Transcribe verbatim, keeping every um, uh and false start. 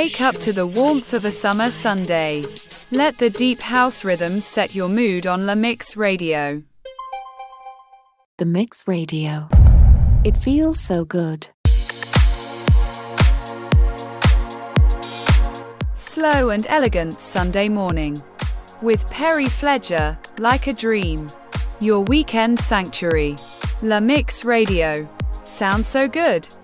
Wake up to the warmth of a summer Sunday. Let the deep house rhythms set your mood on La Mix Radio. The Mix Radio. It feels so good. Slow and elegant Sunday morning. With Perry Fledger, Like a Dream. Your weekend sanctuary. La Mix Radio. Sounds so good.